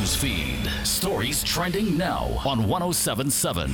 news feed. Stories trending now on 1077.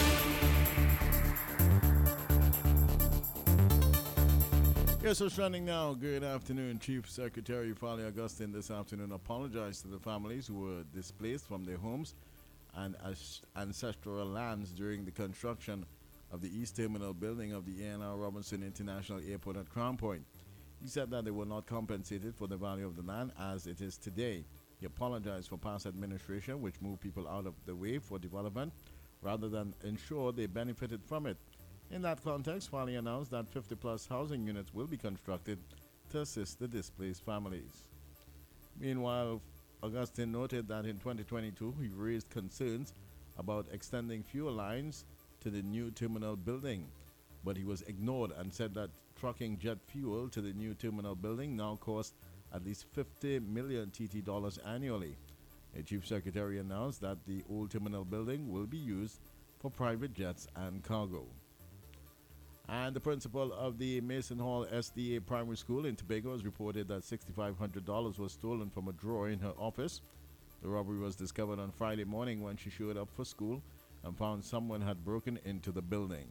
Yes, what's trending now? Good afternoon. Chief Secretary Fali Augustine this afternoon apologized to the families who were displaced from their homes and ancestral lands during the construction of the East Terminal building of the A&R Robinson International Airport at Crown Point. He said that they were not compensated for the value of the land as it is today. He apologized for past administration, which moved people out of the way for development rather than ensure they benefited from it. In that context, Fali announced that 50-plus housing units will be constructed to assist the displaced families. Meanwhile, Augustine noted that in 2022, he raised concerns about extending fuel lines to the new terminal building, but he was ignored and said that trucking jet fuel to the new terminal building now costs at least 50 million TT dollars annually. A chief secretary announced that the old terminal building will be used for private jets and cargo. And the principal of the Mason Hall SDA Primary School in Tobago has reported that $6,500 was stolen from a drawer in her office. The robbery was discovered on Friday morning when she showed up for school and found someone had broken into the building.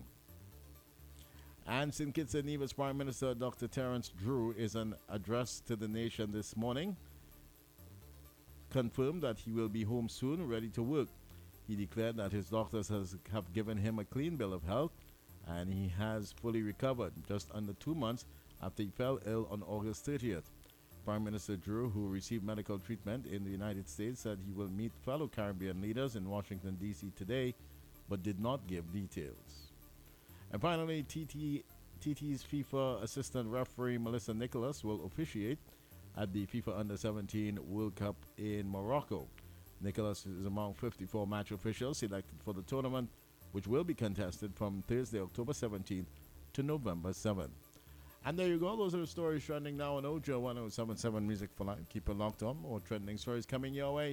And St. Kitts and Nevis Prime Minister Dr. Terence Drew is an address to the nation this morning confirmed that he will be home soon, ready to work. He declared that his doctors have given him a clean bill of health and he has fully recovered just under 2 months after he fell ill on August 30th. Prime Minister Drew, who received medical treatment in the United States, said he will meet fellow Caribbean leaders in Washington, D.C. today, but did not give details. And finally, TT's FIFA assistant referee Melissa Nicholas will officiate at the FIFA Under-17 World Cup in Morocco. Nicholas is among 54 match officials selected for the tournament, which will be contested from Thursday, October 17th to November 7th. And there you go. Those are the stories trending now on Ojo 1077 Music for Life. Keep it locked on. More trending stories coming your way.